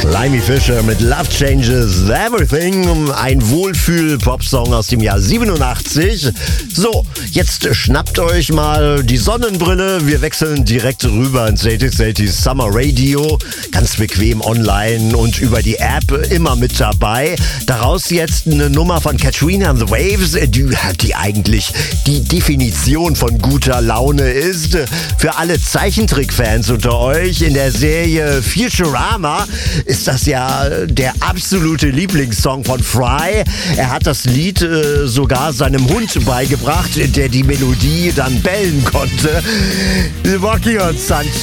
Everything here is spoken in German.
Limey Fisher mit Love Changes Everything, ein Wohlfühl-Popsong aus dem Jahr 87. So, jetzt schnappt euch mal die Sonnenbrille. Wir wechseln direkt rüber ins 80s Summer Radio. Ganz bequem online und über die App immer mit dabei. Daraus jetzt eine Nummer von Katrina and the Waves, die eigentlich die Definition von guter Laune ist. Für alle Zeichentrickfans unter euch, in der Serie Futurama ist das ja der absolute Lieblingssong von Fry. Er hat das Lied sogar seinem Hund beigebracht, der die Melodie dann bellen konnte. Walking on Sunshine.